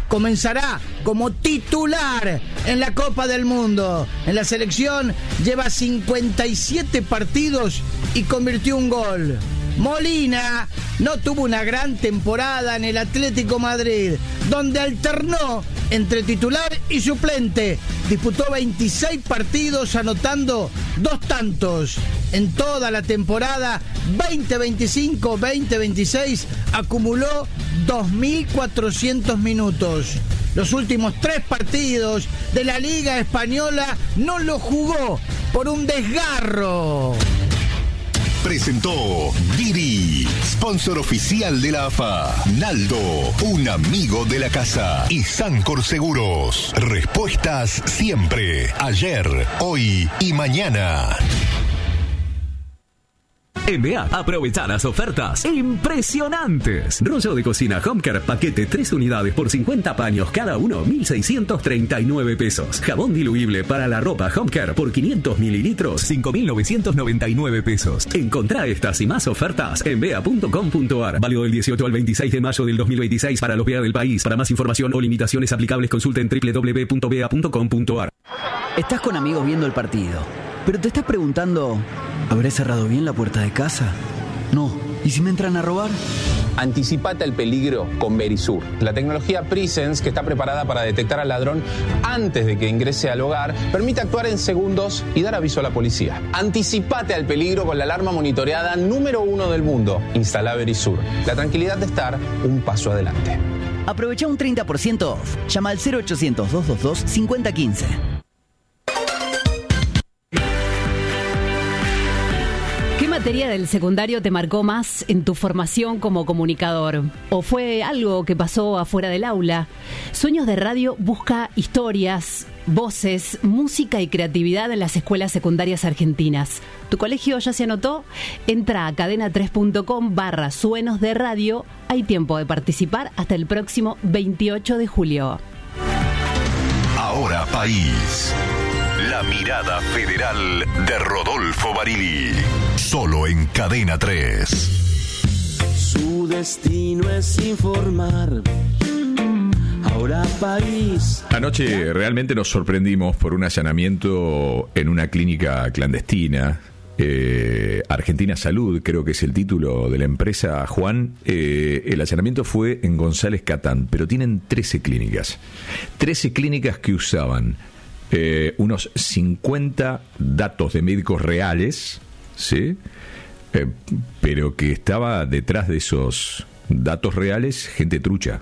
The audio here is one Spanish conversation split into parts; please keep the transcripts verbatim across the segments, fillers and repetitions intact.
comenzará como titular en la Copa del Mundo. En la selección lleva cincuenta y siete partidos y convirtió un gol. Molina no tuvo una gran temporada en el Atlético Madrid, donde alternó entre titular y suplente. Disputó veintiséis partidos anotando dos tantos. En toda la temporada veinte veinticinco veinte veintiséis acumuló dos mil cuatrocientos minutos. Los últimos tres partidos de la Liga Española no lo jugó por un desgarro. Presentó Diri, sponsor oficial de la A F A. Naldo, un amigo de la casa. Y Sancor Seguros. Respuestas siempre. Ayer, hoy y mañana. En B A, aprovecha las ofertas impresionantes. Rollo de cocina Homecare, paquete tres unidades por cincuenta paños cada uno, mil seiscientos treinta y nueve pesos. Jabón diluible para la ropa Homecare por quinientos mililitros, cinco mil novecientos noventa y nueve pesos. Encontrá estas y más ofertas en bea punto com punto ar. Válido del dieciocho al veintiséis de mayo del dos mil veintiséis para los B A del país. Para más información o limitaciones aplicables, consulten doble u doble u doble u punto bea punto com punto ar. Estás con amigos viendo el partido, pero te estás preguntando: ¿habré cerrado bien la puerta de casa? No. ¿Y si me entran a robar? Anticipate al peligro con Verisur, la tecnología Presence que está preparada para detectar al ladrón antes de que ingrese al hogar, permite actuar en segundos y dar aviso a la policía. Anticipate al peligro con la alarma monitoreada número uno del mundo. Instala Verisur, la tranquilidad de estar un paso adelante. Aprovecha un treinta por ciento off. Llama al cero ochocientos, doscientos veintidós, cincuenta quince. ¿Qué materia del secundario te marcó más en tu formación como comunicador? ¿O fue algo que pasó afuera del aula? Sueños de Radio busca historias, voces, música y creatividad en las escuelas secundarias argentinas. ¿Tu colegio ya se anotó? Entra a cadena tres punto com barra suenos de radio. Hay tiempo de participar hasta el próximo veintiocho de julio. Ahora País. La mirada federal de Rodolfo Barili. Solo en Cadena tres. Su destino es informar. Ahora País. Anoche realmente nos sorprendimos por un allanamiento en una clínica clandestina. Eh, Argentina Salud, creo que es el título de la empresa, Juan. Eh, el allanamiento fue en González Catán, pero tienen trece clínicas. trece clínicas que usaban eh, unos cincuenta datos de médicos reales, ¿sí? Eh, pero que estaba detrás de esos datos reales gente trucha,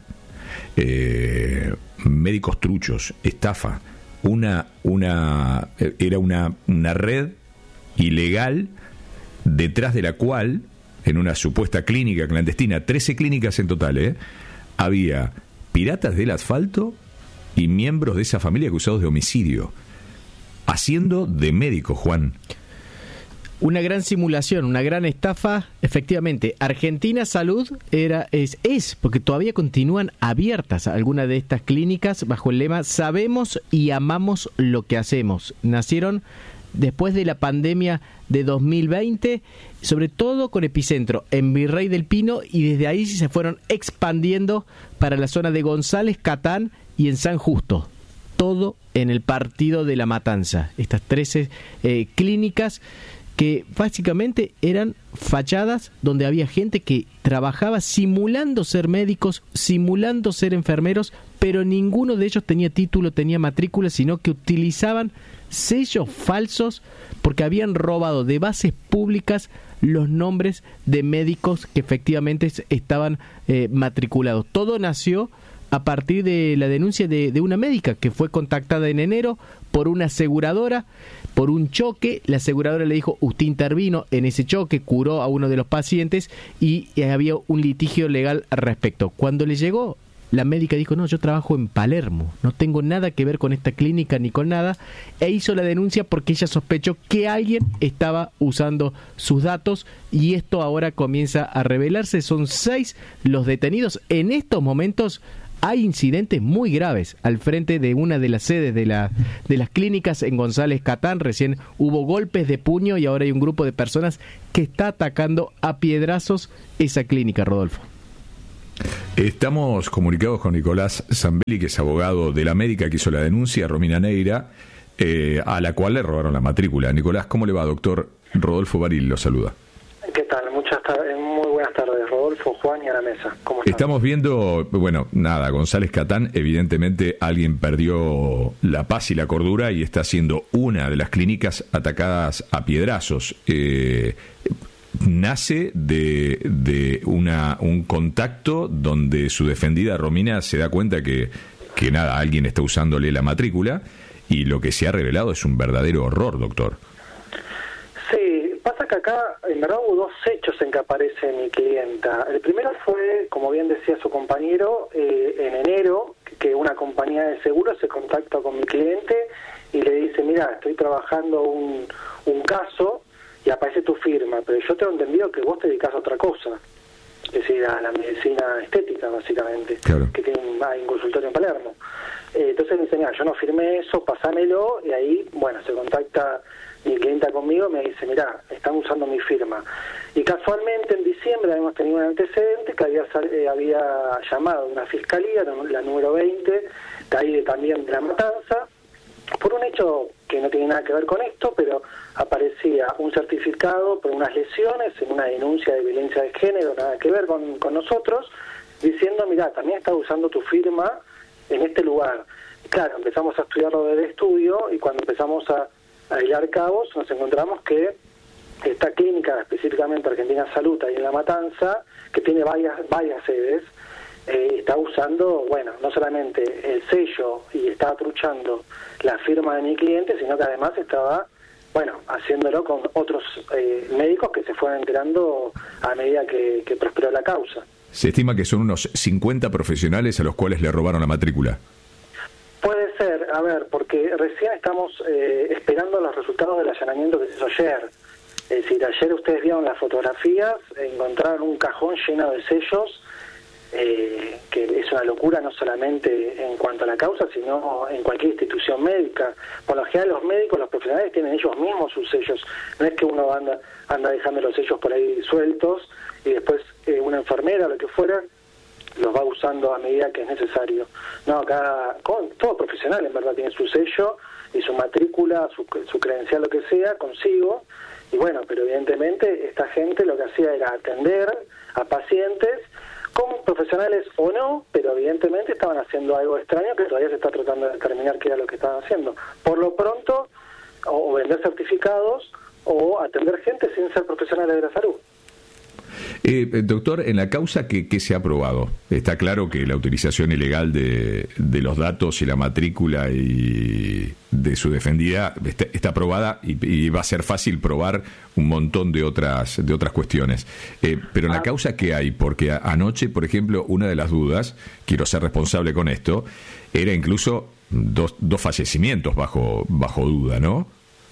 eh, médicos truchos, estafa. Una, una, era una, una red ilegal detrás de la cual, en una supuesta clínica clandestina, trece clínicas en total, ¿eh? había piratas del asfalto y miembros de esa familia acusados de homicidio, haciendo de médico, Juan. Una gran simulación, una gran estafa. Efectivamente, Argentina Salud era es, es porque todavía continúan abiertas algunas de estas clínicas bajo el lema "Sabemos y amamos lo que hacemos". Nacieron después de la pandemia de dos mil veinte, sobre todo con epicentro en Virrey del Pino, y desde ahí se fueron expandiendo para la zona de González Catán y en San Justo. Todo en el partido de La Matanza. Estas trece eh, clínicas que básicamente eran fachadas donde había gente que trabajaba simulando ser médicos, simulando ser enfermeros, pero ninguno de ellos tenía título, tenía matrícula, sino que utilizaban sellos falsos porque habían robado de bases públicas los nombres de médicos que efectivamente estaban eh, matriculados. Todo nació a partir de la denuncia de, de una médica que fue contactada en enero por una aseguradora, por un choque. La aseguradora le dijo: usted intervino en ese choque, curó a uno de los pacientes y, y había un litigio legal al respecto. Cuando le llegó, la médica dijo: no, yo trabajo en Palermo, no tengo nada que ver con esta clínica ni con nada, e hizo la denuncia porque ella sospechó que alguien estaba usando sus datos, y esto ahora comienza a revelarse. Son seis los detenidos. En estos momentos hay incidentes muy graves al frente de una de las sedes de, la, de las clínicas en González Catán. Recién hubo golpes de puño y ahora hay un grupo de personas que está atacando a piedrazos esa clínica, Rodolfo. Estamos comunicados con Nicolás Zambelli, que es abogado de la médica que hizo la denuncia, Romina Neira, eh, a la cual le robaron la matrícula. Nicolás, ¿cómo le va, doctor? Rodolfo Baril lo saluda. ¿Qué tal? Muchas tardes, muy buenas tardes, Rodolfo, Juan y a la mesa. ¿Cómo están? Estamos viendo, bueno, nada, González Catán, evidentemente alguien perdió la paz y la cordura y está siendo una de las clínicas atacadas a piedrazos. Eh, nace de, de una, un contacto donde su defendida Romina se da cuenta que, que nada, alguien está usándole la matrícula y lo que se ha revelado es un verdadero horror, doctor. Sí, pasa que acá en verdad hubo dos hechos en que aparece mi clienta. El primero fue, como bien decía su compañero, eh, en enero, que una compañía de seguros se contacta con mi cliente y le dice, mira, estoy trabajando un, un caso y aparece tu firma, pero yo tengo entendido que vos te dedicás a otra cosa, es decir, a la medicina estética, básicamente, claro, que tiene un, hay un consultorio en Palermo. Eh, entonces me dice, mira, yo no firmé eso, pasámelo, y ahí, bueno, se contacta mi clienta conmigo, me dice, mira, están usando mi firma. Y casualmente en diciembre habíamos tenido un antecedente que había eh, había llamado una fiscalía, la número veinte, de ahí de, también de La Matanza, por un hecho que no tiene nada que ver con esto, pero aparecía un certificado por unas lesiones en una denuncia de violencia de género, nada que ver con, con nosotros, diciendo, mira, también está usando tu firma en este lugar. Claro, empezamos a estudiarlo del estudio y cuando empezamos a, a hilar cabos nos encontramos que esta clínica, específicamente Argentina Salud, ahí en La Matanza, que tiene varias, varias sedes, eh, está usando, bueno, no solamente el sello y estaba truchando la firma de mi cliente, sino que además estaba, bueno, haciéndolo con otros eh, médicos que se fueron enterando a medida que, que prosperó la causa. Se estima que son unos cincuenta profesionales a los cuales le robaron la matrícula. Puede ser, a ver, porque recién estamos eh, esperando los resultados del allanamiento que se hizo ayer. Es decir, ayer ustedes vieron las fotografías, encontraron un cajón lleno de sellos, eh, que es una locura no solamente en cuanto a la causa, sino en cualquier institución médica. Por lo general los médicos, los profesionales tienen ellos mismos sus sellos. No es que uno anda, anda dejando los sellos por ahí sueltos y después eh, una enfermera o lo que fuera los va usando a medida que es necesario. No, cada con, todo profesional en verdad tiene su sello y su matrícula, su, su credencial, lo que sea, consigo. Y bueno, pero evidentemente esta gente lo que hacía era atender a pacientes, con profesionales o no, pero evidentemente estaban haciendo algo extraño que todavía se está tratando de determinar qué era lo que estaban haciendo. Por lo pronto, o, o vender certificados o atender gente sin ser profesionales de la salud. Eh, doctor, en la causa que, que se ha aprobado, está claro que la utilización ilegal de, de los datos y la matrícula y de su defendida está, está aprobada y, y va a ser fácil probar un montón de otras de otras cuestiones. Eh, pero en la causa que hay, porque a, anoche, por ejemplo, una de las dudas, quiero ser responsable con esto, era incluso dos, dos fallecimientos bajo bajo duda, ¿no?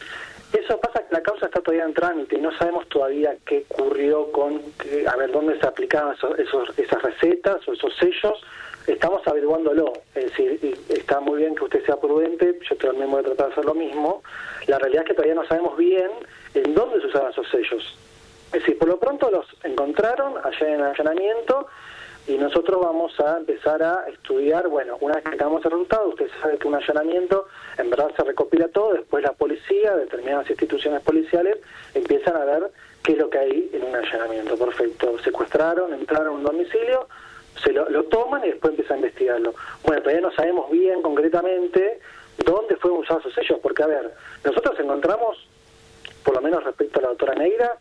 Eso pasa que la causa está todavía en trámite y no sabemos todavía qué ocurrió con, que, a ver, dónde se aplicaban esos, esos, esas recetas o esos sellos. Estamos averiguándolo. Es decir, está muy bien que usted sea prudente, yo también voy a tratar de hacer lo mismo. La realidad es que todavía no sabemos bien en dónde se usaban esos sellos. Es decir, por lo pronto los encontraron allá en el allanamiento y nosotros vamos a empezar a estudiar, bueno, una vez que tengamos el resultado, usted sabe que un allanamiento en verdad se recopila todo, después la policía, determinadas instituciones policiales empiezan a ver qué es lo que hay en un allanamiento. Perfecto, secuestraron, entraron a un domicilio, se lo, lo toman y después empiezan a investigarlo. Bueno, todavía no sabemos bien concretamente dónde fueron usados esos sellos, porque a ver, nosotros encontramos, por lo menos respecto a la doctora Neira,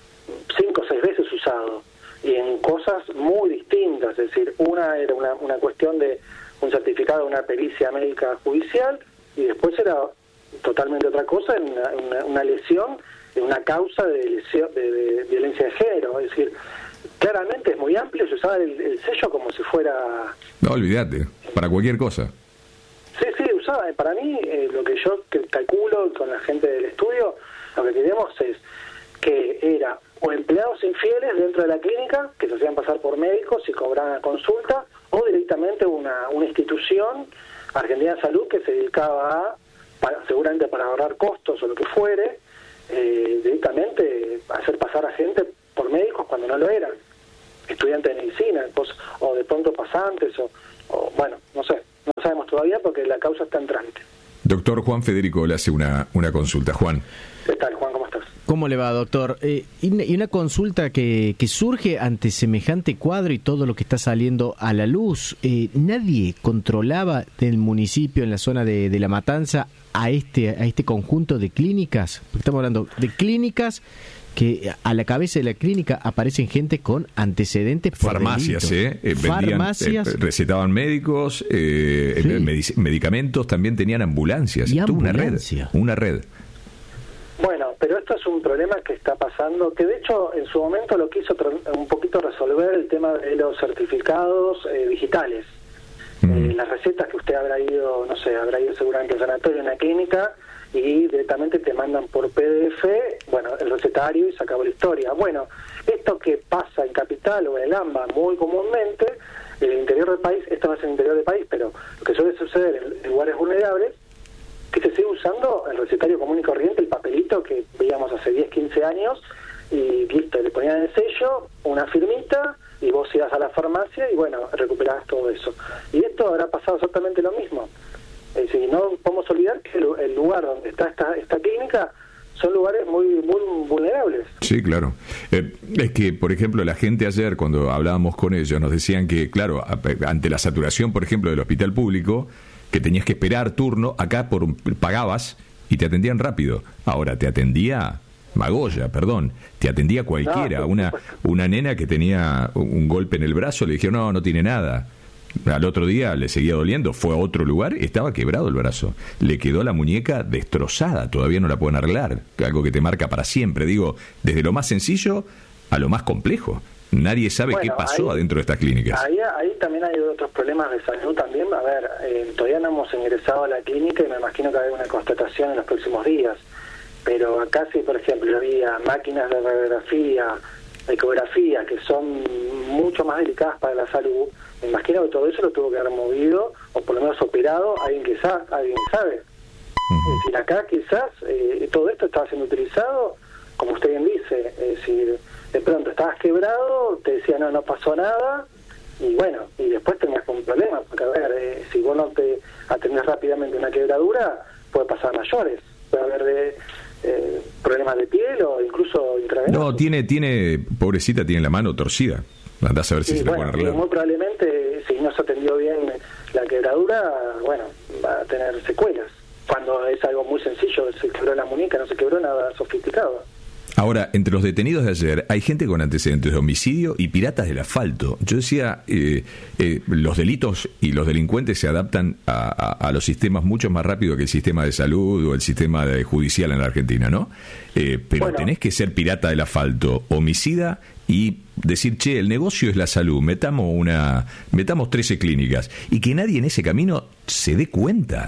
cinco o seis veces usado, y en cosas muy distintas, es decir, una era una, una cuestión de un certificado de una pericia médica judicial, y después era totalmente otra cosa, en una, una, una lesión, de una causa de, lesión, de, de violencia de género, es decir, claramente es muy amplio, se usaba el, el sello como si fuera... No, olvídate, para cualquier cosa. Sí, sí, usaba, para mí, eh, lo que yo calculo con la gente del estudio, lo que queremos es que era o empleados infieles dentro de la clínica, que se hacían pasar por médicos y cobraban consulta, o directamente una, una institución, Argentina Salud, que se dedicaba a, para, seguramente para ahorrar costos o lo que fuere, eh, directamente a hacer pasar a gente por médicos cuando no lo eran. estudiantes de medicina, o de pronto pasantes, o, o bueno, no sé, no sabemos todavía porque la causa está en trámite. Doctor Juan Federico le hace una, una consulta. Juan. ¿Qué tal, Juan? ¿Cómo estás? ¿Cómo le va, doctor? Eh, y, una, y una consulta que, que surge ante semejante cuadro y todo lo que está saliendo a la luz. Eh, ¿Nadie controlaba del municipio en la zona de, de La Matanza a este, a este conjunto de clínicas? Porque estamos hablando de clínicas que a la cabeza de la clínica aparecen gente con antecedentes por farmacias, delito. ¿eh? eh vendían, farmacias, eh, recetaban médicos, eh, sí. medic- medicamentos, también tenían ambulancias. Y Tuvo ambulancia. una red, una red. Bueno, pero esto es un problema que está pasando, que de hecho en su momento lo quiso un poquito resolver el tema de los certificados eh, digitales. Mm. Eh, las recetas que usted habrá ido, no sé, habrá ido seguramente al sanatorio, en una clínica, y directamente te mandan por P D F, bueno, el recetario y se acabó la historia. Bueno, esto que pasa en Capital o en el AMBA muy comúnmente, en el interior del país, esto no es en el interior del país, pero lo que suele suceder en lugares vulnerables, que se sigue usando el recetario común y corriente, el papelito que veíamos hace diez, quince años, y listo, le ponían el sello, una firmita, y vos ibas a la farmacia y bueno, recuperabas todo eso. Y esto habrá pasado exactamente lo mismo. Es decir, no podemos olvidar que el, el lugar donde está esta, esta clínica son lugares muy, muy vulnerables. Sí, claro. Eh, es que, por ejemplo, la gente ayer, cuando hablábamos con ellos, nos decían que, claro, ante la saturación, por ejemplo, del hospital público, que tenías que esperar turno, acá por pagabas y te atendían rápido. Ahora te atendía Magoya, perdón, te atendía cualquiera. No, una una nena que tenía un golpe en el brazo, le dijeron, no, no tiene nada. Al otro día le seguía doliendo, fue a otro lugar, estaba quebrado el brazo. Le quedó la muñeca destrozada, todavía no la pueden arreglar. Algo que te marca para siempre, digo, desde lo más sencillo a lo más complejo. Nadie sabe bueno, qué pasó ahí, adentro de estas clínicas. Ahí, ahí también hay otros problemas de salud también. A ver, eh, todavía no hemos ingresado a la clínica y me imagino que va a haber una constatación en los próximos días. Pero acá sí, por ejemplo, había máquinas de radiografía, ecografía, que son mucho más delicadas para la salud. Me imagino que todo eso lo tuvo que haber movido, o por lo menos operado, alguien que sabe. Alguien que sabe. Uh-huh. Es decir, acá quizás eh, todo esto estaba siendo utilizado, como usted bien dice, es decir, de pronto estabas quebrado, te decía no, no pasó nada, y bueno, y después tenías un problema, porque a ver, eh, si vos no te atendés rápidamente una quebradura, puede pasar mayores, puede haber de, eh, problemas de piel o incluso intravenosos. No, tiene, tiene, pobrecita, tiene la mano torcida, andás a ver si sí, se bueno, la pueden arreglar. Muy probablemente, si no se atendió bien la quebradura, bueno, va a tener secuelas, cuando es algo muy sencillo, se quebró la muñeca, no se quebró nada sofisticado. Ahora, entre los detenidos de ayer hay gente con antecedentes de homicidio y piratas del asfalto. Yo decía, eh, eh, los delitos y los delincuentes se adaptan a, a, a los sistemas mucho más rápido que el sistema de salud o el sistema de judicial en la Argentina, ¿no? Eh, pero bueno, tenés que ser pirata del asfalto, homicida y decir, che, el negocio es la salud, metamos una, metamos trece clínicas y que nadie en ese camino se dé cuenta.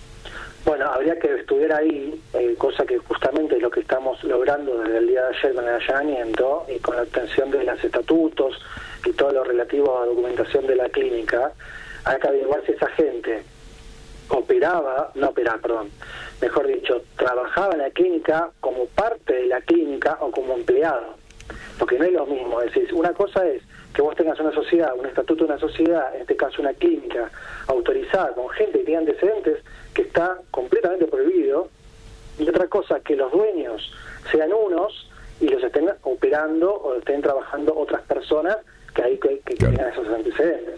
Bueno, habría que estudiar ahí, eh, cosa que justamente es lo que estamos logrando desde el día de ayer con el allanamiento y con la obtención de los estatutos y todo lo relativo a documentación de la clínica. Hay que averiguar si esa gente operaba, no operaba, perdón, mejor dicho, trabajaba en la clínica como parte de la clínica o como empleado, porque no es lo mismo. Es decir, una cosa es que vos tengas una sociedad, un estatuto de una sociedad, en este caso una clínica autorizada con gente que tiene antecedentes, que está completamente prohibido, y otra cosa, que los dueños sean unos y los estén operando o estén trabajando otras personas que ahí que, que claro. tengan esos antecedentes.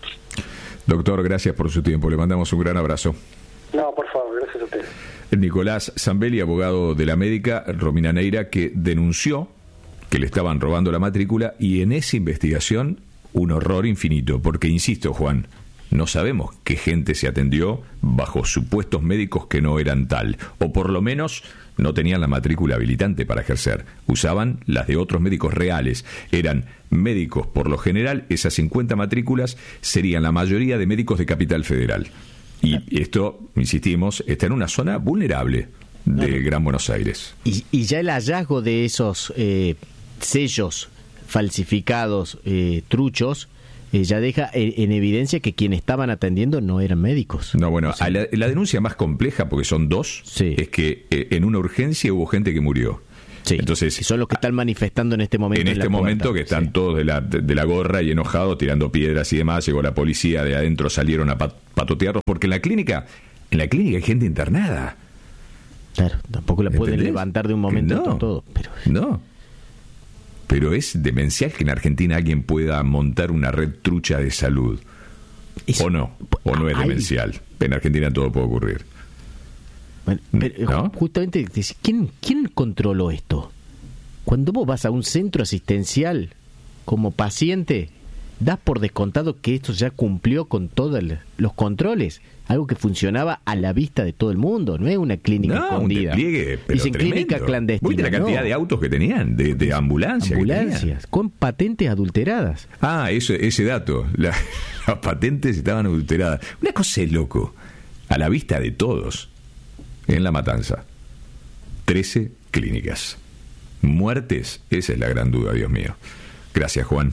Doctor, gracias por su tiempo, le mandamos un gran abrazo. No, por favor, gracias a ustedes. Nicolás Zambelli, abogado de la médica Romina Neira, que denunció que le estaban robando la matrícula, y en esa investigación un horror infinito, porque insisto, Juan, no sabemos qué gente se atendió bajo supuestos médicos que no eran tal, o por lo menos no tenían la matrícula habilitante para ejercer, usaban las de otros médicos reales, eran médicos, por lo general esas cincuenta matrículas serían la mayoría de médicos de Capital Federal, y esto, insistimos, está en una zona vulnerable de no. Gran Buenos Aires. Y, y ya el hallazgo de esos eh, sellos falsificados, eh, truchos, eh, ya deja en, en evidencia que quienes estaban atendiendo no eran médicos. No, bueno, sí. la, la denuncia más compleja, porque son dos, sí. es que eh, en una urgencia hubo gente que murió. Sí, entonces son los que están manifestando en este momento. En, en este la momento puerta. que están Sí. todos de la, de la gorra y enojados, tirando piedras y demás. Llegó la policía de adentro, salieron a pat- patotearlos, porque en la clínica, en la clínica hay gente internada. Claro, tampoco la pueden ¿Entendés? levantar de un momento No, a otro todo. Pero... No. Pero es demencial que en Argentina alguien pueda montar una red trucha de salud. Es- O no, o no es Ay. demencial. En Argentina todo puede ocurrir. Bueno, pero, ¿No? justamente, ¿quién, ¿quién controló esto? Cuando vos vas a un centro asistencial como paciente, das por descontado que esto ya cumplió con todos los controles. Algo que funcionaba a la vista de todo el mundo, no es una clínica No, un escondida. despliegue, pero Dicen tremendo. clínica clandestina. ¿Viste la cantidad no. de autos que tenían? De, de ambulancia que tenían. Ambulancias, con patentes adulteradas. Ah, eso, ese dato. La- las patentes estaban adulteradas. Una cosa es loco. A la vista de todos. En La Matanza. trece clínicas. Muertes, esa es la gran duda, Dios mío. Gracias, Juan.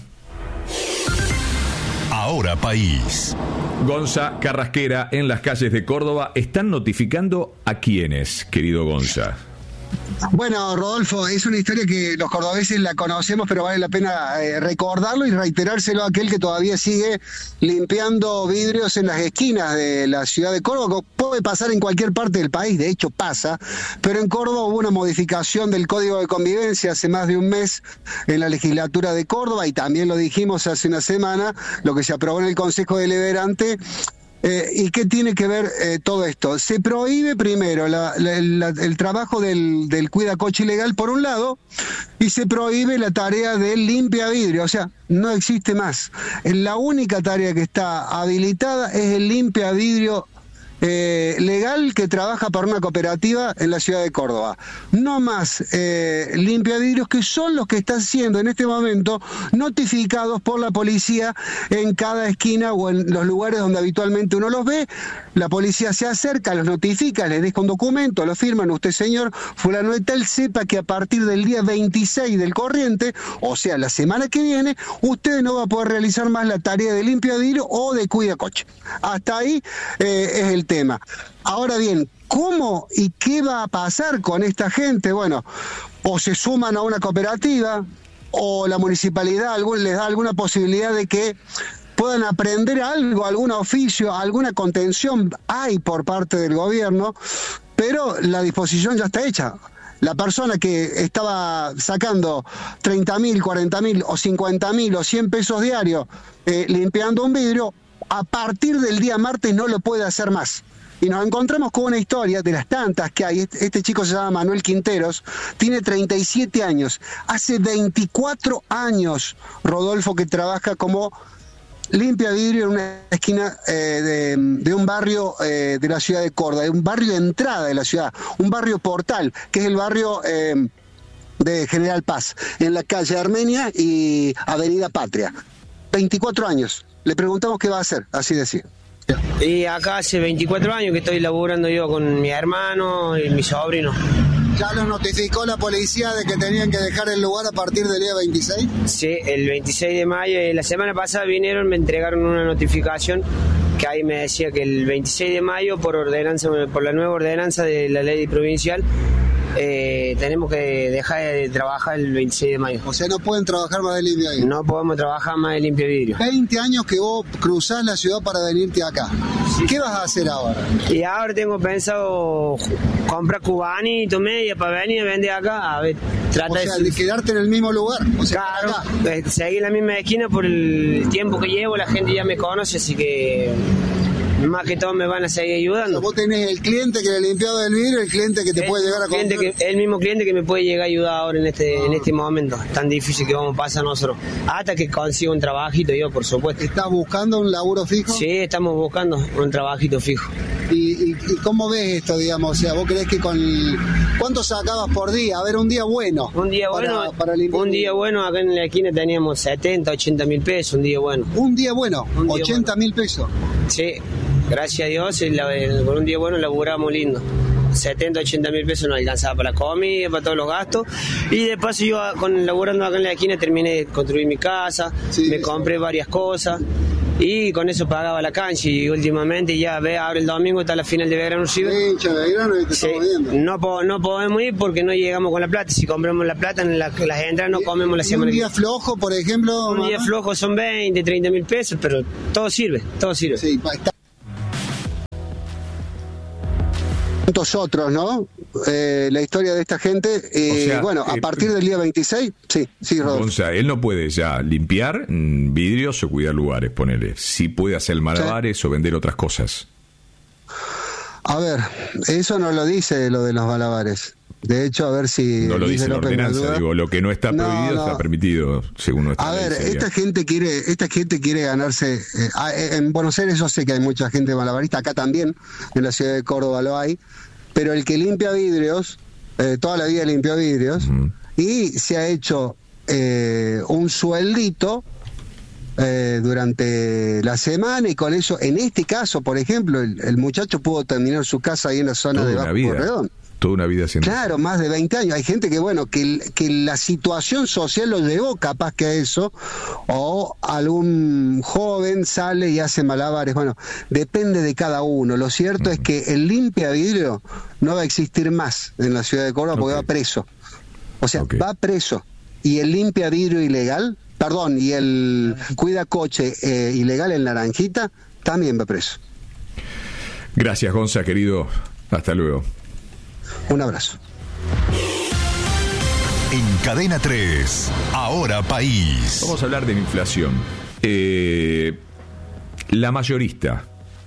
Ahora País. Gonza Carrasquera, en las calles de Córdoba, están notificando a quiénes, querido Gonza. Bueno, Rodolfo, es una historia que los cordobeses la conocemos, pero vale la pena eh, recordarlo y reiterárselo a aquel que todavía sigue limpiando vidrios en las esquinas de la ciudad de Córdoba. Puede pasar en cualquier parte del país, de hecho pasa, pero en Córdoba hubo una modificación del Código de Convivencia hace más de un mes en la legislatura de Córdoba, y también lo dijimos hace una semana, lo que se aprobó en el Consejo Deliberante. Eh, ¿Y qué tiene que ver eh, todo esto? Se prohíbe primero la, la, la, el trabajo del, del cuidacoche ilegal por un lado, y se prohíbe la tarea del limpia vidrio, o sea, no existe más. La única tarea que está habilitada es el limpia vidrio Eh, legal que trabaja para una cooperativa en la ciudad de Córdoba. No más eh, limpia vidrios, que son los que están siendo en este momento notificados por la policía en cada esquina o en los lugares donde habitualmente uno los ve. La policía se acerca, los notifica, les deja un documento, lo firman: usted, señor fulano de tal, sepa que a partir del día veintiséis del corriente, o sea, la semana que viene, usted no va a poder realizar más la tarea de limpia vidrio o de cuida coche. Hasta ahí eh, es el tema. Ahora bien, ¿cómo y qué va a pasar con esta gente? Bueno, o se suman a una cooperativa, o la municipalidad algún, les da alguna posibilidad de que puedan aprender algo, algún oficio, alguna contención hay por parte del gobierno, pero la disposición ya está hecha. La persona que estaba sacando treinta mil, cuarenta mil o cincuenta mil o cien pesos diarios eh, limpiando un vidrio, a partir del día martes no lo puede hacer más. Y nos encontramos con una historia de las tantas que hay. Este chico se llama Manuel Quinteros, tiene treinta y siete años. Hace veinticuatro años, Rodolfo, que trabaja como limpia vidrio en una esquina eh, de, de un barrio eh, de la ciudad de Córdoba, de un barrio de entrada de la ciudad, un barrio portal, que es el barrio eh, de General Paz, en la calle Armenia y Avenida Patria. veinticuatro años. Le preguntamos qué va a hacer, así decía. Y acá hace veinticuatro años que estoy laburando yo con mi hermano y mi sobrino. ¿Ya los notificó la policía de que tenían que dejar el lugar a partir del día veintiséis? Sí, el veintiséis de mayo. La semana pasada vinieron, me entregaron una notificación que ahí me decía que el veintiséis de mayo, por ordenanza, por la nueva ordenanza de la ley provincial, eh, tenemos que dejar de trabajar el veintiséis de mayo. O sea, no pueden trabajar más de limpia vidrio. No podemos trabajar más de limpia vidrio. veinte años que vos cruzás la ciudad para venirte acá. Sí. ¿Qué vas a hacer ahora? Y ahora tengo pensado comprar cubanito, media, para venir a vender acá. A ver, trata o sea, de... de quedarte en el mismo lugar. O sea, claro, acá. Seguir en la misma esquina por el tiempo que llevo, la gente ya me conoce, así que más que todo me van a seguir ayudando. O sea, vos tenés el cliente que le limpiaba el vidrio, el cliente que te el puede llegar a comprar. Que, el mismo cliente que me puede llegar a ayudar ahora en este ah. en este momento tan difícil que vamos a pasar nosotros. Hasta que consiga un trabajito yo, por supuesto. ¿Estás buscando un laburo fijo? Sí, estamos buscando un trabajito fijo. ¿Y, y, y cómo ves esto, digamos? O sea, ¿vos creés que con... ¿Cuánto sacabas por día? A ver, un día bueno. Un día para, bueno, para un día bueno, acá en la esquina teníamos setenta, ochenta mil pesos, un día bueno. ¿Un día bueno? Un día ochenta mil bueno. pesos. Sí, gracias a Dios, por un día bueno laburamos lindo. setenta, ochenta mil pesos nos alcanzaba para la comida, para todos los gastos. Y de paso yo, con, laburando acá en la esquina, terminé de construir mi casa, sí, me compré varias cosas. y con eso pagaba la cancha. Y últimamente ya ve, ahora el domingo está la final de Belgrano River. Sí, Belgrano, y te sí, estamos viendo. no, po, no podemos ir porque no llegamos con la plata. Si compramos la plata, en la, las entradas no comemos la semana. Un día flojo, por ejemplo. Un día flojo son veinte, treinta mil pesos, pero todo sirve, todo sirve. Sí, está. Tantos otros, ¿no? Eh, la historia de esta gente. Eh, O sea, bueno, a eh, partir del día veintiséis, sí, sí, Rodolfo. O sea, él no puede ya limpiar mm, vidrios o cuidar lugares, ponele. Sí puede hacer malabares sí. o vender otras cosas. A ver, eso no lo dice lo de los malabares. De hecho, a ver si... No lo dice la ordenanza, digo, lo que no está no, prohibido no. está permitido, según nuestra A ley ver, sería. esta gente quiere esta gente quiere ganarse... Eh, en Buenos Aires yo sé que hay mucha gente malabarista, acá también, en la ciudad de Córdoba lo hay, pero el que limpia vidrios, eh, toda la vida limpió vidrios, uh-huh. y se ha hecho eh, un sueldito eh, durante la semana, y con eso, en este caso, por ejemplo, el, el muchacho pudo terminar su casa ahí en la zona Toda de Bajo Porredón. Toda una vida haciendo. Claro, más de veinte años. Hay gente que, bueno, que, que la situación social lo llevó capaz que a eso, o algún joven sale y hace malabares. Bueno, depende de cada uno. Lo cierto uh-huh. es que el limpia vidrio no va a existir más en la ciudad de Córdoba porque okay. va preso. O sea, okay. va preso. Y el limpia vidrio ilegal, perdón, y el cuida coche eh, ilegal en Naranjita, también va preso. Gracias, Gonza, querido. Hasta luego. Un abrazo. En Cadena tres, Ahora País. Vamos a hablar de la inflación. Eh, la mayorista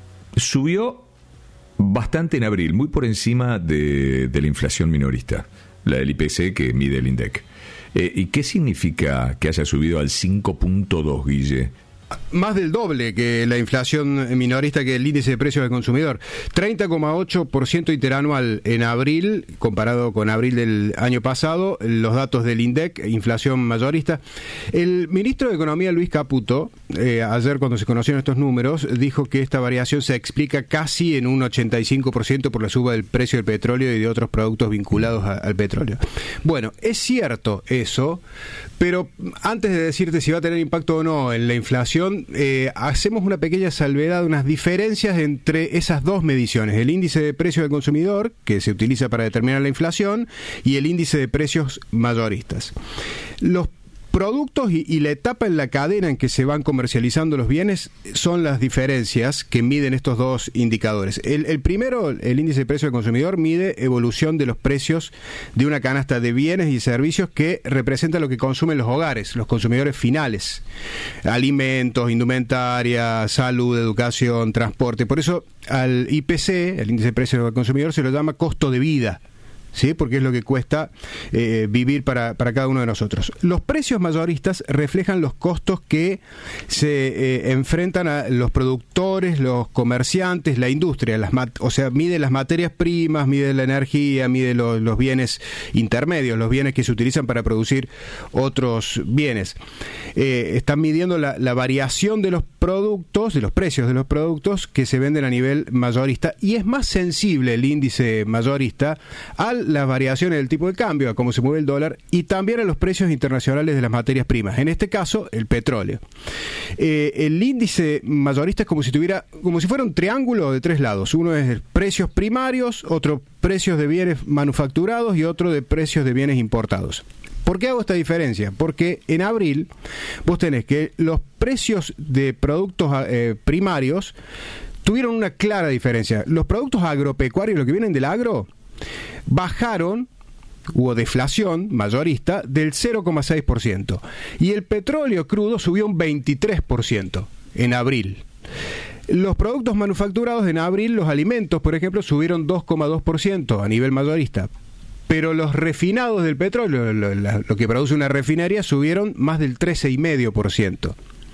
subió bastante en abril, muy por encima de, de la inflación minorista, la del I P C que mide el INDEC. Eh, ¿Y qué significa que haya subido al cinco punto dos, Guille? Más del doble que la inflación minorista, que el índice de precios del consumidor. treinta coma ocho por ciento interanual en abril, comparado con abril del año pasado, los datos del INDEC, inflación mayorista. El ministro de Economía, Luis Caputo, eh, ayer cuando se conocieron estos números, dijo que esta variación se explica casi en un ochenta y cinco por ciento por la suba del precio del petróleo y de otros productos vinculados a, al petróleo. Bueno, es cierto eso, pero antes de decirte si va a tener impacto o no en la inflación, Eh, hacemos una pequeña salvedad, unas diferencias entre esas dos mediciones, el índice de precio del consumidor, que se utiliza para determinar la inflación, y el índice de precios mayoristas. Los productos y, y la etapa en la cadena en que se van comercializando los bienes son las diferencias que miden estos dos indicadores. El, el primero, el índice de precio del consumidor, mide evolución de los precios de una canasta de bienes y servicios que representa lo que consumen los hogares, los consumidores finales: alimentos, indumentaria, salud, educación, transporte. Por eso al I P C, el índice de precio del consumidor, se lo llama costo de vida. ¿Sí? Porque es lo que cuesta eh, vivir para, para cada uno de nosotros. Los precios mayoristas reflejan los costos que se eh, enfrentan a los productores, los comerciantes, la industria, las mat- o sea, mide las materias primas, mide la energía, mide lo, los bienes intermedios, los bienes que se utilizan para producir otros bienes. Eh, están midiendo la, la variación de los productos, de los precios de los productos que se venden a nivel mayorista, y es más sensible el índice mayorista al las variaciones del tipo de cambio, a cómo se mueve el dólar, y también a los precios internacionales de las materias primas, en este caso el petróleo. Eh, el índice mayorista es como si tuviera, como si fuera un triángulo de tres lados. Uno es precios primarios, otro precios de bienes manufacturados y otro de precios de bienes importados. ¿Por qué hago esta diferencia? Porque en abril vos tenés que los precios de productos eh, primarios tuvieron una clara diferencia. Los productos agropecuarios, los que vienen del agro, bajaron, hubo deflación mayorista del cero coma seis por ciento, y el petróleo crudo subió un veintitrés por ciento en abril. Los productos manufacturados en abril, los alimentos, por ejemplo, subieron dos coma dos por ciento a nivel mayorista, pero los refinados del petróleo, lo, lo que produce una refinería, subieron más del trece coma cinco por ciento.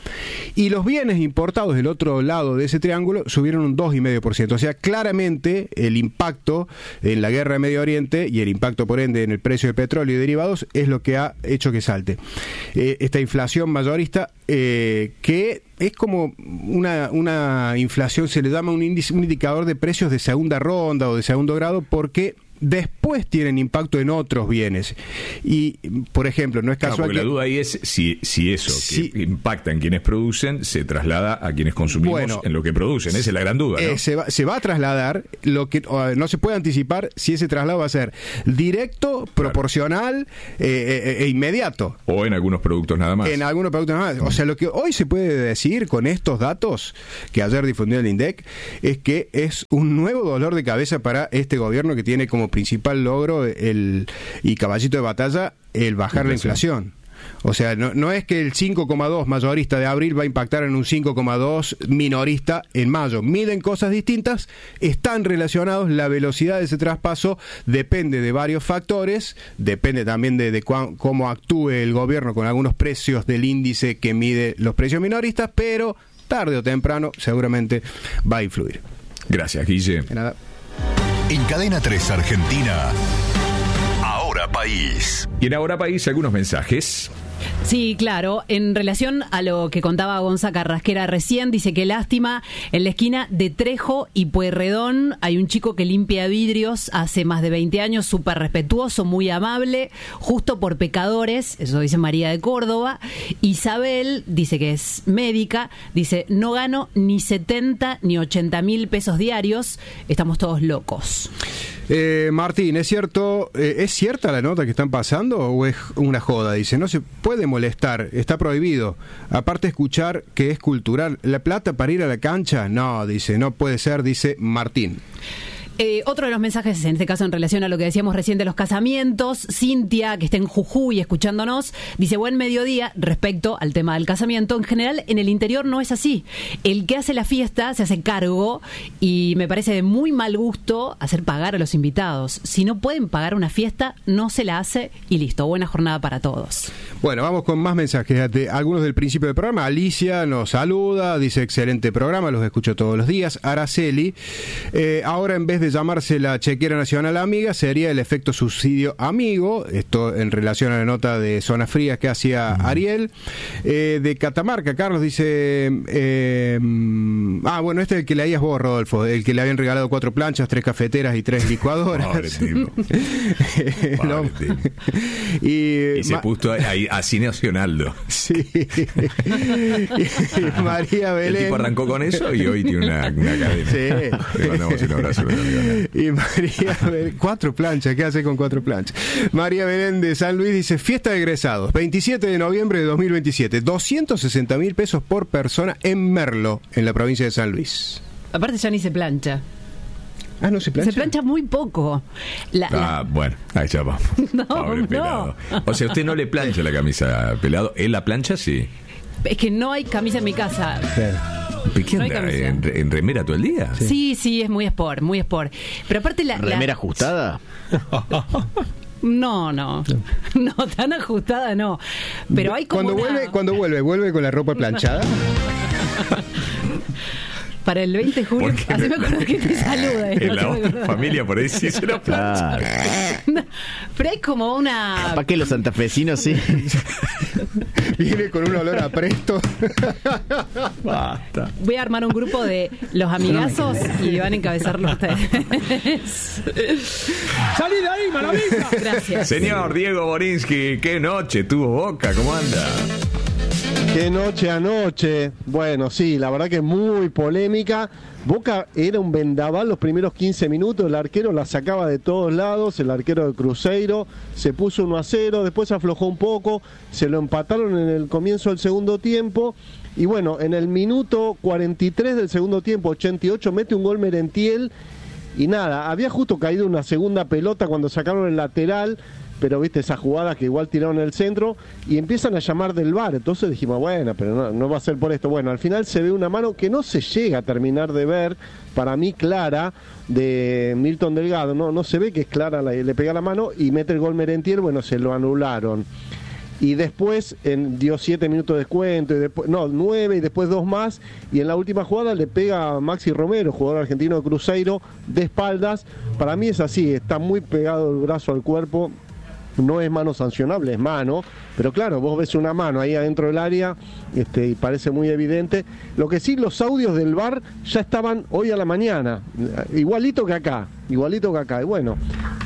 Y los bienes importados del otro lado de ese triángulo subieron un dos coma cinco por ciento. O sea, claramente el impacto en la guerra de Medio Oriente y el impacto, por ende, en el precio del petróleo y derivados es lo que ha hecho que salte. Eh, esta inflación mayorista, eh, que es como una, una inflación, se le llama un índice, un indicador de precios de segunda ronda o de segundo grado, porque después tienen impacto en otros bienes. Y, por ejemplo, no es casual no, porque que... la duda ahí es si, si eso si, que impacta en quienes producen se traslada a quienes consumimos bueno, en lo que producen. Esa es la gran duda, ¿no? Eh, se, va, se va a trasladar, lo que no se puede anticipar si ese traslado va a ser directo, claro, proporcional eh, eh, e inmediato. O en algunos productos nada más. En algunos productos nada más. O sea, lo que hoy se puede decir con estos datos que ayer difundió el INDEC es que es un nuevo dolor de cabeza para este gobierno que tiene como principal logro el y caballito de batalla el bajar la inflación. O sea, no, no es que el cinco coma dos mayorista de abril va a impactar en un cinco coma dos minorista en mayo. Miden cosas distintas, están relacionados, la velocidad de ese traspaso depende de varios factores, depende también de, de cuán, cómo actúe el gobierno con algunos precios del índice que mide los precios minoristas, pero tarde o temprano seguramente va a influir. Gracias, Guille. De nada. En Cadena tres Argentina, Ahora País. Y en Ahora País algunos mensajes. Sí, claro. En relación a lo que contaba Gonza Carrasquera recién, dice que lástima, en la esquina de Trejo y Pueyrredón hay un chico que limpia vidrios hace más de veinte años, súper respetuoso, muy amable, justo por pecadores, eso dice María de Córdoba. Isabel dice que es médica, dice, no gano ni setenta ni ochenta mil pesos diarios, estamos todos locos. Eh, Martín, ¿es cierto, eh, ¿es cierta la nota que están pasando o es una joda? Dice, no se puede molestar, está prohibido. Aparte escuchar que es cultural. ¿La plata para ir a la cancha? No, dice, no puede ser, dice Martín. Eh, otro de los mensajes, en este caso en relación a lo que decíamos recién de los casamientos, Cintia, que está en Jujuy escuchándonos, dice, buen mediodía respecto al tema del casamiento. En general, en el interior no es así. El que hace la fiesta se hace cargo y me parece de muy mal gusto hacer pagar a los invitados. Si no pueden pagar una fiesta, no se la hace y listo. Buena jornada para todos. Bueno, vamos con más mensajes. De algunos del principio del programa. Alicia nos saluda, dice, excelente programa, los escucho todos los días. Araceli, eh, ahora en vez de llamarse la chequera nacional amiga, sería el efecto subsidio amigo, esto en relación a la nota de Zonas Frías que hacía Ariel. Eh, de Catamarca, Carlos dice, eh, ah, bueno, este es el que leías vos, Rodolfo, el que le habían regalado cuatro planchas, tres cafeteras y tres licuadoras. Pobre tipo. Pobre no. tipo. Y, y se ma- puso ahí así Nacionaldo. Sí. Y María Belén. El tipo arrancó con eso y hoy tiene una, una cadena. Sí. Le mandamos un abrazo. Y María Belén, cuatro planchas, ¿qué hace con cuatro planchas? María Belén de San Luis dice, fiesta de egresados, veintisiete de noviembre de dos mil veintisiete, doscientos sesenta mil pesos por persona en Merlo, en la provincia de San Luis. Aparte ya ni se plancha. Ah, ¿no se plancha? Se plancha muy poco. La, ah, la... bueno, ahí ya vamos. No, Pobre no. pelado. O sea, usted no le plancha la camisa pelado, él la plancha sí. Es que no hay camisa en mi casa. ¿Qué No hay anda? camisa. ¿En, ¿En remera todo el día? Sí, sí, sí, es muy sport, muy sport. Pero aparte la... ¿Remera la... ajustada? No, no, no, tan ajustada no. Pero hay como cuando una... vuelve, cuando vuelve, vuelve con la ropa planchada. Para el veinte de julio, ¿Por qué así no? me acuerdo que te saluda. En la otra familia por ahí sí se lo plancha. No, pero hay como una... ¿Para qué los santafesinos sí? Viene con un olor a presto. Basta. Voy a armar un grupo de los amigazos y van a encabezarlo ustedes. ¡Salí de ahí, maravilla! Gracias. Señor Diego Borinsky, qué noche tuvo Boca, ¿cómo anda? Qué noche anoche. Bueno, sí, la verdad que muy polémica. Boca era un vendaval los primeros quince minutos, el arquero la sacaba de todos lados, el arquero de Cruzeiro se puso uno a cero, después aflojó un poco, se lo empataron en el comienzo del segundo tiempo y bueno, en el minuto cuarenta y tres del segundo tiempo, ochenta y ocho, mete un gol Merentiel y nada, había justo caído una segunda pelota cuando sacaron el lateral, pero viste esas jugadas que igual tiraron el centro y empiezan a llamar del V A R, entonces dijimos, bueno, pero no, no va a ser por esto. Bueno, al final se ve una mano que no se llega a terminar de ver, para mí clara, de Milton Delgado, no, no se ve que es clara, la, le pega la mano y mete el gol Merentiel, bueno, se lo anularon. Y después en, dio siete minutos de descuento, y después, no, nueve y después dos más, y en la última jugada le pega a Maxi Romero, jugador argentino de Cruzeiro, de espaldas. Para mí es así, está muy pegado el brazo al cuerpo. No es mano sancionable, es mano, pero claro, vos ves una mano ahí adentro del área este, y parece muy evidente. Lo que sí, los audios del V A R ya estaban hoy a la mañana, igualito que acá, igualito que acá. Y bueno,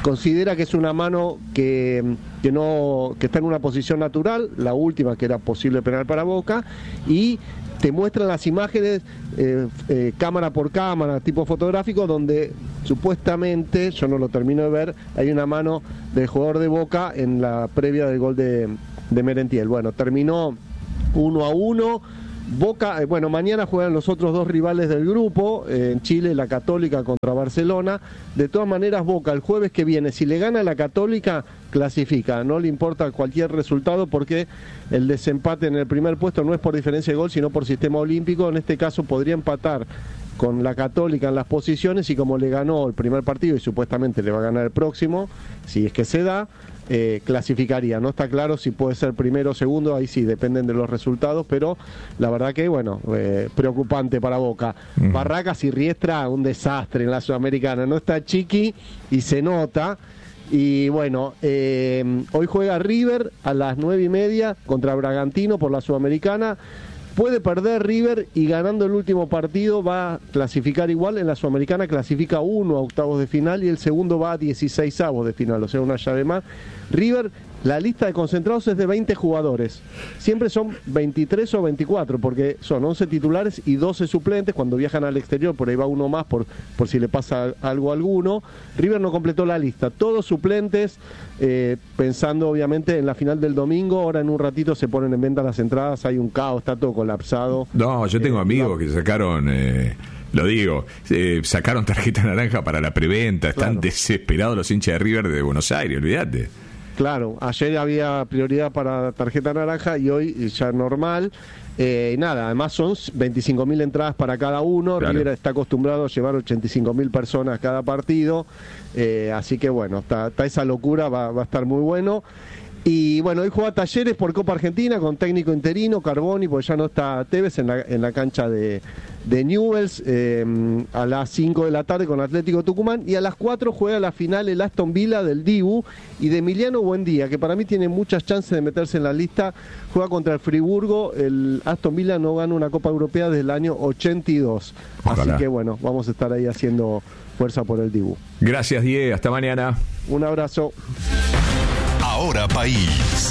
considera que es una mano que, que no que está en una posición natural, la última que era posible penal para Boca, y te muestran las imágenes eh, eh, cámara por cámara, tipo fotográfico, donde supuestamente, yo no lo termino de ver, hay una mano del jugador de Boca en la previa del gol de, de Merentiel. Bueno, terminó uno a uno. Boca, eh, bueno, mañana juegan los otros dos rivales del grupo, eh, en Chile, la Católica contra Barcelona. De todas maneras, Boca el jueves que viene, si le gana la Católica, clasifica, no le importa cualquier resultado porque el desempate en el primer puesto no es por diferencia de gol, sino por sistema olímpico. En este caso podría empatar con la Católica en las posiciones, y como le ganó el primer partido y supuestamente le va a ganar el próximo, si es que se da, Eh, clasificaría. No está claro si puede ser primero o segundo, ahí sí dependen de los resultados, pero la verdad que bueno, eh, preocupante para Boca. Uh-huh. Barracas y Riestra, un desastre en la Sudamericana, no está Chiqui y se nota. Y bueno, eh, hoy juega River a las nueve y media contra Bragantino por la Sudamericana. Puede perder River y ganando el último partido va a clasificar igual. En la Sudamericana clasifica uno a octavos de final y el segundo va a dieciséis avos de final, o sea, una llave más. River, la lista de concentrados es de veinte jugadores. Siempre son veintitrés o veinticuatro, porque son once titulares y doce suplentes. Cuando viajan al exterior, por ahí va uno más por, por si le pasa algo a alguno. River no completó la lista. Todos suplentes, eh, pensando obviamente en la final del domingo. Ahora en un ratito se ponen en venta las entradas. Hay un caos, está todo colapsado. No, yo tengo eh, amigos no. que sacaron... Eh... Lo digo, eh, sacaron tarjeta naranja para la preventa, están Claro. desesperados los hinchas de River de Buenos Aires, olvídate. Claro, ayer había prioridad para tarjeta naranja y hoy ya normal. Eh, y nada, además son veinticinco mil entradas para cada uno. Claro. River está acostumbrado a llevar ochenta y cinco mil personas cada partido. Eh, así que bueno, está, está esa locura, va, va a estar muy bueno. Y bueno, hoy juega Talleres por Copa Argentina con técnico interino, Carboni, porque ya no está Tevez en la, en la cancha de, de Newell's, eh, a las cinco de la tarde con Atlético Tucumán, y a las cuatro juega la final el Aston Villa del Dibu y de Emiliano Buendía, que para mí tiene muchas chances de meterse en la lista. Juega contra el Friburgo. El Aston Villa no gana una Copa Europea desde el año ochenta y dos. Ojalá. Así que bueno, vamos a estar ahí haciendo fuerza por el Dibu. Gracias, Diego, hasta mañana. Un abrazo. Ahora País.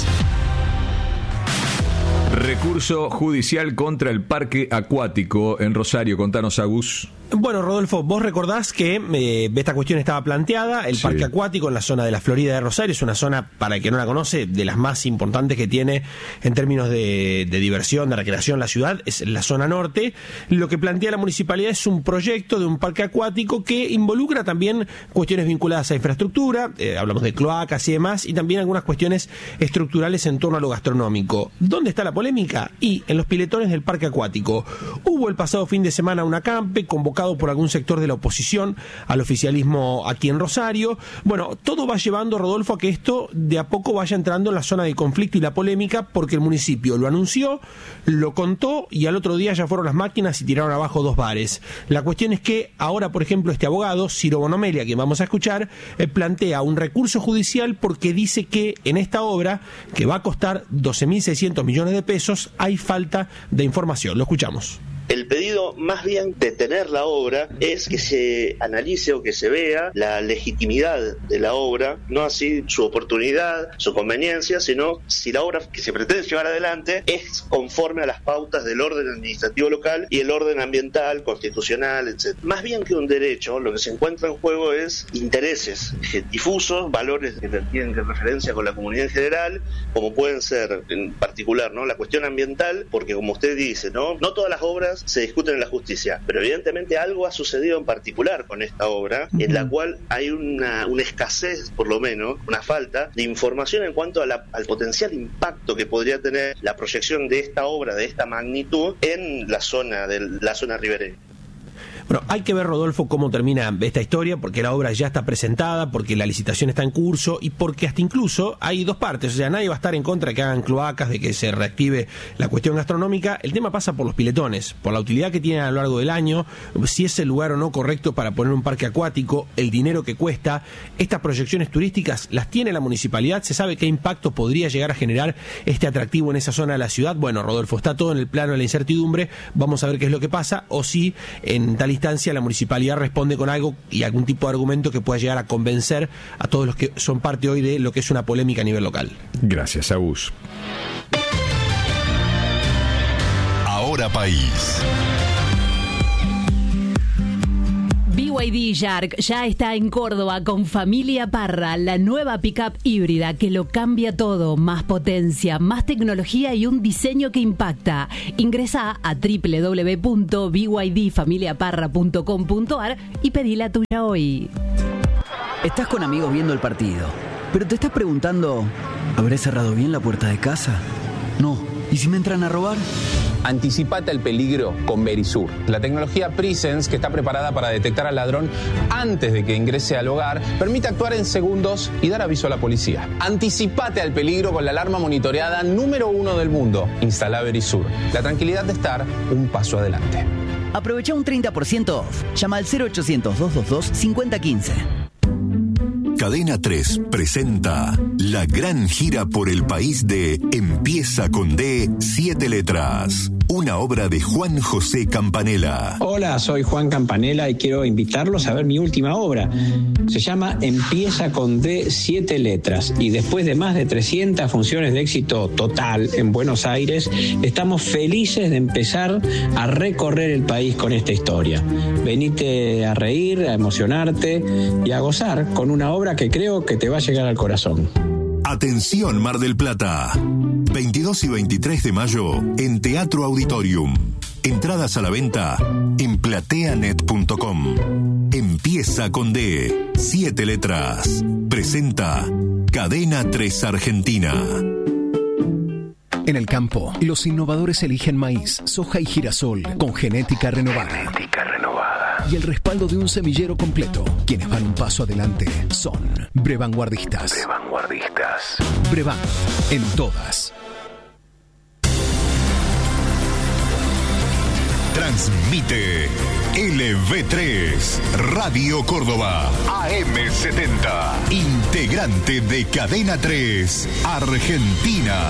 Recurso judicial contra el parque acuático en Rosario. Contanos, Agus. Bueno, Rodolfo, vos recordás que eh, esta cuestión estaba planteada, el Sí. parque acuático en la zona de la Florida de Rosario, es una zona, para el que no la conoce, de las más importantes que tiene en términos de, de diversión, de recreación la ciudad, es la zona norte. Lo que plantea la municipalidad es un proyecto de un parque acuático que involucra también cuestiones vinculadas a infraestructura, eh, hablamos de cloacas y demás, y también algunas cuestiones estructurales en torno a lo gastronómico. ¿Dónde está la polémica? Y en los piletones del parque acuático. Hubo el pasado fin de semana un acampe convocado por algún sector de la oposición al oficialismo aquí en Rosario. Bueno, todo va llevando, Rodolfo, a que esto de a poco vaya entrando en la zona de conflicto y la polémica, porque el municipio lo anunció, lo contó y al otro día ya fueron las máquinas y tiraron abajo dos bares. La cuestión es que ahora, por ejemplo, este abogado, Ciro Bonomelia, que vamos a escuchar, eh, plantea un recurso judicial porque dice que en esta obra, que va a costar doce mil seiscientos millones de pesos, hay falta de información. Lo escuchamos. El pedido, más bien de tener la obra, es que se analice o que se vea la legitimidad de la obra, no así su oportunidad, su conveniencia, sino si la obra que se pretende llevar adelante es conforme a las pautas del orden administrativo local y el orden ambiental, constitucional, etcétera. Más bien que un derecho, lo que se encuentra en juego es intereses difusos, valores que tienen que referencia con la comunidad en general, como pueden ser en particular, ¿no?, la cuestión ambiental, porque como usted dice, no, no todas las obras se discuten en la justicia, pero evidentemente algo ha sucedido en particular con esta obra, en la cual hay una, una escasez, por lo menos, una falta de información en cuanto a la, al potencial impacto que podría tener la proyección de esta obra de esta magnitud en la zona de la zona ribereña. Bueno, hay que ver, Rodolfo, cómo termina esta historia, porque la obra ya está presentada, porque la licitación está en curso y porque hasta incluso hay dos partes. O sea, nadie va a estar en contra de que hagan cloacas, de que se reactive la cuestión gastronómica. El tema pasa por los piletones, por la utilidad que tienen a lo largo del año, si es el lugar o no correcto para poner un parque acuático, el dinero que cuesta. Estas proyecciones turísticas las tiene la municipalidad, se sabe qué impacto podría llegar a generar este atractivo en esa zona de la ciudad. Bueno, Rodolfo, está todo en el plano de la incertidumbre. Vamos a ver qué es lo que pasa, o si en tal instancia la municipalidad responde con algo y algún tipo de argumento que pueda llegar a convencer a todos los que son parte hoy de lo que es una polémica a nivel local. Gracias, Agus. Ahora País. B Y D Shark ya está en Córdoba con Familia Parra, la nueva pickup híbrida que lo cambia todo, más potencia, más tecnología y un diseño que impacta. Ingresa a doble u doble u doble u punto b y d familia parra punto com punto a r y pedí la tuya hoy. Estás con amigos viendo el partido, pero te estás preguntando, ¿habré cerrado bien la puerta de casa? No. ¿Y si me entran a robar? Anticipate al peligro con Verisur, la tecnología Presence que está preparada para detectar al ladrón antes de que ingrese al hogar, permite actuar en segundos y dar aviso a la policía. Anticipate al peligro con la alarma monitoreada número uno del mundo. Instala Verisur, la tranquilidad de estar un paso adelante. Aprovecha un treinta por ciento off. Llama al cero ochocientos, doscientos veintidós, cincuenta quince. Cadena tres presenta la gran gira por el país de Empieza con D, siete letras. Una obra de Juan José Campanella. Hola, soy Juan Campanella y quiero invitarlos a ver mi última obra. Se llama Empieza con D, siete letras. Y después de más de trescientas funciones de éxito total en Buenos Aires, estamos felices de empezar a recorrer el país con esta historia. Venite a reír, a emocionarte y a gozar con una obra que creo que te va a llegar al corazón. Atención Mar del Plata. veintidós y veintitrés de mayo en Teatro Auditorium. Entradas a la venta en plateanet punto com. Empieza con D, siete letras. Presenta Cadena tres Argentina. En el campo, los innovadores eligen maíz, soja y girasol con genética renovada. Genética renovada. Y el respaldo de un semillero completo. Quienes van un paso adelante son Brevanguardistas. Brevanguardistas. Brevan, en todas. Transmite L V tres, Radio Córdoba, A M setenta, integrante de Cadena tres, Argentina.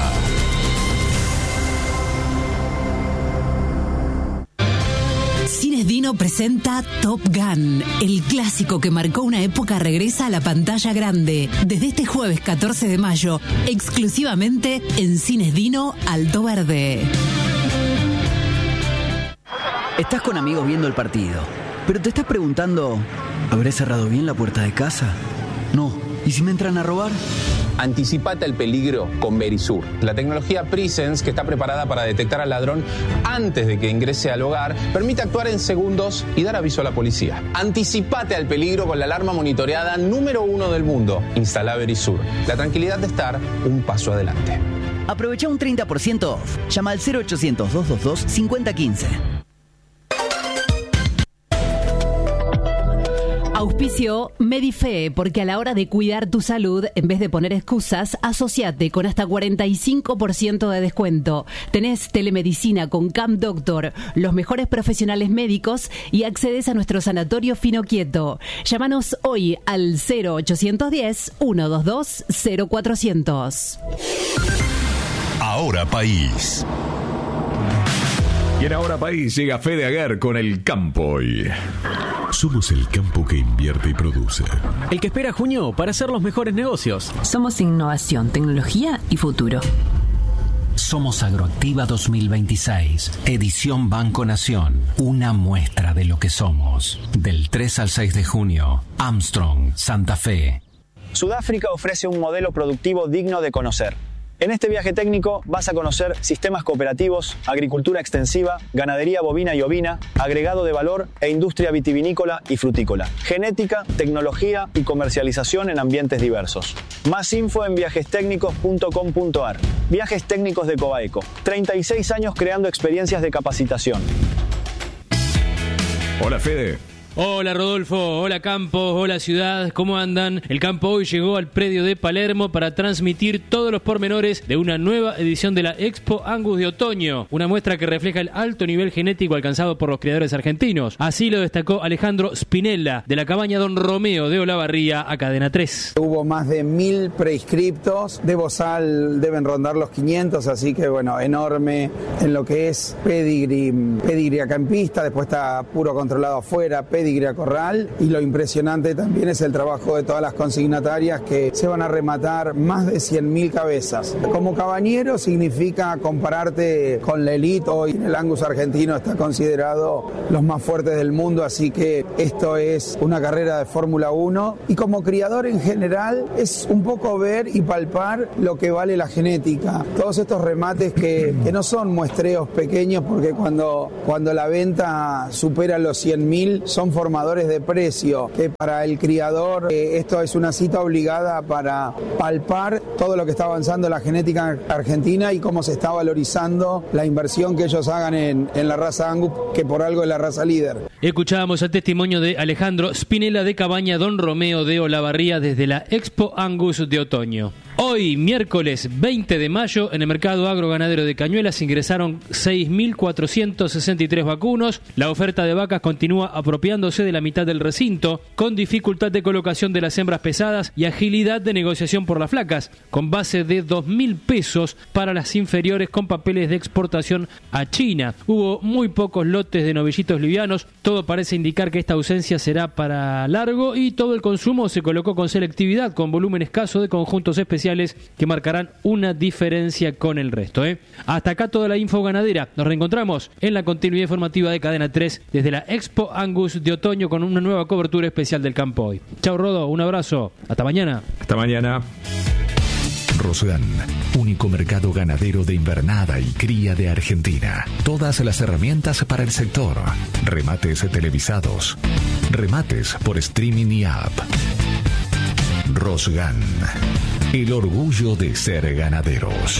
Cines Dino presenta Top Gun. El clásico que marcó una época regresa a la pantalla grande. Desde este jueves catorce de mayo, exclusivamente en Cines Dino Alto Verde. Estás con amigos viendo el partido, pero te estás preguntando, ¿habré cerrado bien la puerta de casa? No. ¿Y si me entran a robar? Anticipate al peligro con Verisur, la tecnología Presence que está preparada para detectar al ladrón antes de que ingrese al hogar, permite actuar en segundos y dar aviso a la policía. Anticipate al peligro con la alarma monitoreada número uno del mundo. Instala Verisur, la tranquilidad de estar un paso adelante. Aprovecha un treinta por ciento off. Llama al cero ochocientos, doscientos veintidós, cincuenta quince. Auspicio Medife, porque a la hora de cuidar tu salud, en vez de poner excusas, asociate con hasta cuarenta y cinco por ciento de descuento. Tenés telemedicina con Camp Doctor, los mejores profesionales médicos y accedes a nuestro sanatorio Fino Quieto. Llámanos hoy al cero ochocientos diez, ciento veintidós, cero cuatrocientos. Ahora País. Y en Ahora País llega Fede Aguer con el campo hoy. Somos el campo que invierte y produce. El que espera junio para hacer los mejores negocios. Somos innovación, tecnología y futuro. Somos Agroactiva dos mil veintiséis, edición Banco Nación. Una muestra de lo que somos. Del tres al seis de junio, Armstrong, Santa Fe. Sudáfrica ofrece un modelo productivo digno de conocer. En este viaje técnico vas a conocer sistemas cooperativos, agricultura extensiva, ganadería bovina y ovina, agregado de valor e industria vitivinícola y frutícola, genética, tecnología y comercialización en ambientes diversos. Más info en viajes técnicos punto com punto a r. Viajes Técnicos de Cobaeco. treinta y seis años creando experiencias de capacitación. Hola, Fede. Hola Rodolfo, hola Campos, hola ciudad, ¿cómo andan? El Campo hoy llegó al predio de Palermo para transmitir todos los pormenores de una nueva edición de la Expo Angus de otoño, una muestra que refleja el alto nivel genético alcanzado por los criadores argentinos. Así lo destacó Alejandro Spinella, de la cabaña Don Romeo de Olavarría a Cadena tres. Hubo más de mil preinscriptos, de bozal deben rondar los quinientos, así que bueno, enorme en lo que es pedigrí, pedigrí a campista, después está puro controlado afuera, pedigrí a corral, y lo impresionante también es el trabajo de todas las consignatarias que se van a rematar más de cien mil cabezas. Como cabañero significa compararte con la elite. Hoy el Angus argentino está considerado los más fuertes del mundo, así que esto es una carrera de Fórmula uno, y como criador en general es un poco ver y palpar lo que vale la genética. Todos estos remates que, que no son muestreos pequeños, porque cuando, cuando la venta supera los cien mil son formadores de precio, que para el criador eh, esto es una cita obligada para palpar todo lo que está avanzando la genética argentina y cómo se está valorizando la inversión que ellos hagan en, en la raza Angus, que por algo es la raza líder. Escuchábamos el testimonio de Alejandro Spinella de cabaña Don Romeo de Olavarría desde la Expo Angus de otoño. Hoy, miércoles veinte de mayo, en el mercado agroganadero de Cañuelas ingresaron seis mil cuatrocientos sesenta y tres vacunos. La oferta de vacas continúa apropiándose de la mitad del recinto, con dificultad de colocación de las hembras pesadas y agilidad de negociación por las flacas, con base de dos mil pesos para las inferiores con papeles de exportación a China. Hubo muy pocos lotes de novillitos livianos, todo parece indicar que esta ausencia será para largo, y todo el consumo se colocó con selectividad, con volumen escaso de conjuntos especiales que marcarán una diferencia con el resto, ¿eh? Hasta acá toda la info ganadera. Nos reencontramos en la continuidad informativa de Cadena tres desde la Expo Angus de otoño con una nueva cobertura especial del campo hoy. Chau Rodo, un abrazo. Hasta mañana. Hasta mañana. Rosgan, único mercado ganadero de invernada y cría de Argentina. Todas las herramientas para el sector. Remates televisados. Remates por streaming y app. Rosgan, el orgullo de ser ganaderos.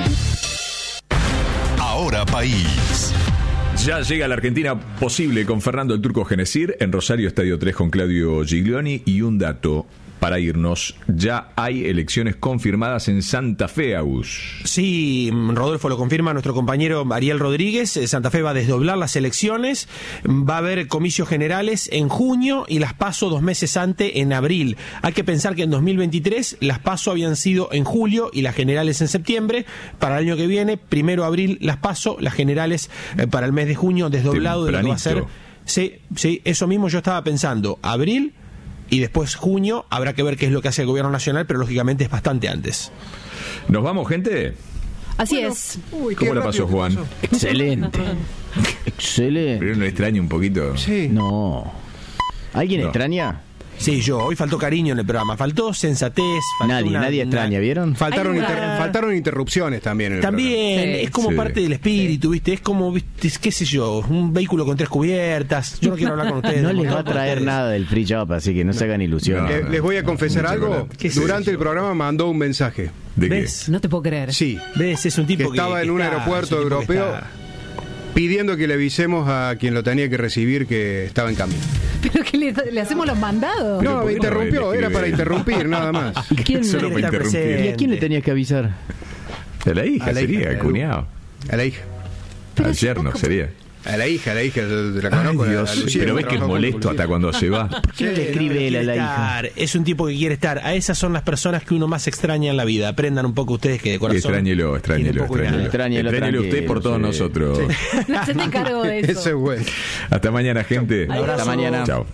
Ahora País. Ya llega a la Argentina posible con Fernando el Turco Genesir en Rosario Estadio tres con Claudio Giglioni. Y un dato para irnos: ya hay elecciones confirmadas en Santa Fe, Agus. Sí, Rodolfo, lo confirma nuestro compañero Ariel Rodríguez. Santa Fe va a desdoblar las elecciones, va a haber comicios generales en junio y las PASO dos meses antes, en abril. Hay que pensar que en dos mil veintitrés las PASO habían sido en julio y las generales en septiembre. Para el año que viene, primero abril las PASO, las generales eh, para el mes de junio, desdoblado de lo que va a ser. Sí, sí, eso mismo yo estaba pensando, abril y después junio. Habrá que ver qué es lo que hace el gobierno nacional, pero lógicamente es bastante antes. ¿Nos vamos, gente? Así bueno, es. Uy, ¿cómo la pasó, Juan? Pasó. Excelente. Excelente. Pero no extraña un poquito. Sí. No. ¿Alguien no. extraña? Sí, yo. Hoy faltó cariño en el programa. Faltó sensatez. Faltó nadie, una, nadie extraña, ¿vieron? Faltaron, inter, faltaron interrupciones también en el También, programa. es como sí. parte del espíritu, ¿viste? Es como, ¿viste? qué sé yo, un vehículo con tres cubiertas. Yo no quiero hablar con ustedes. No les va a traer nada del free job, así que no se hagan ilusiones. No, no. Les voy a confesar algo. Durante el programa mandó un mensaje. ¿De ¿Ves? qué? No te puedo creer. Sí. ¿Ves? Es un tipo que estaba que, en que un está, aeropuerto un europeo pidiendo que le avisemos a quien lo tenía que recibir que estaba en camino. Pero que le, le hacemos los mandados. No, me interrumpió, era para interrumpir, nada más. ¿Y quién, Solo para interrumpir. ¿Y a quién le tenías que avisar? A la hija, A la sería, hija, el cuñado. A la hija. Al yerno sería. A la hija, a la hija, la conozco. Ay, Dios, a Lucía, pero ves que es molesto hasta cuando se va. ¿Por qué no le escribe él a la hija? Es un tipo que quiere estar. A esas son las personas que uno más extraña en la vida. Aprendan un poco ustedes que de corazón. Extrañelo, extrañelo, extrañelo. Extrañelo, Extrañelo usted por todos sí. nosotros. Sí. No se te encargo de eso. Eso es bueno. Hasta mañana, gente. Hasta mañana. Chao.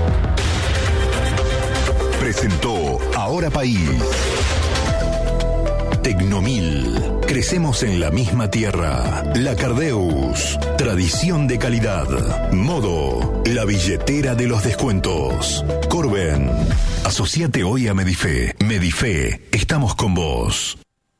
Presentó Ahora País. Tecnomil. Crecemos en la misma tierra. La Cardeus. Tradición de calidad. Modo. La billetera de los descuentos. Corben. Asociate hoy a Medife. Medife. Estamos con vos.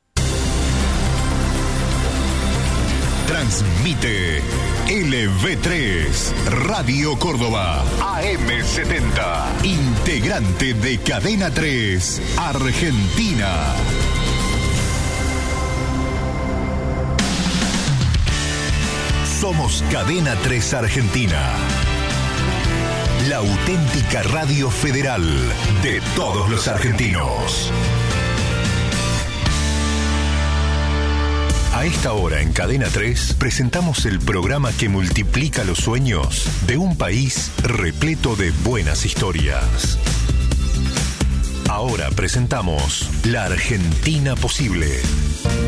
Transmite L V tres, Radio Córdoba, A M setenta, integrante de Cadena tres, Argentina. Somos Cadena tres Argentina, la auténtica radio federal de todos los argentinos. A esta hora en Cadena tres presentamos el programa que multiplica los sueños de un país repleto de buenas historias. Ahora presentamos La Argentina Posible.